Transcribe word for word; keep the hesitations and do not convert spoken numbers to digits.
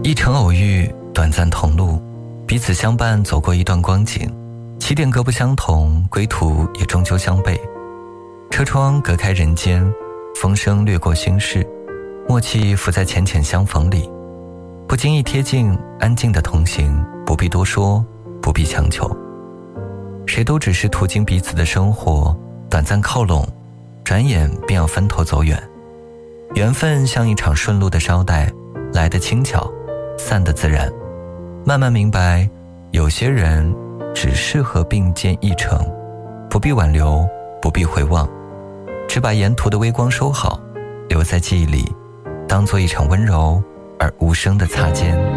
一程偶遇，短暂同路，彼此相伴走过一段光景，起点各不相同，归途也终究相悖。车窗隔开人间，风声掠过心事，默契浮在浅浅相逢里，不经意贴近，安静的同行，不必多说，不必强求。谁都只是途经彼此的生活，短暂靠拢，转眼便要分头走远。缘分像一场顺路的捎带，来得轻巧，散得自然。慢慢明白，有些人只适合并肩一程，不必挽留，不必回望，只把沿途的微光收好，留在记忆里，当作一场温柔而无声的擦肩。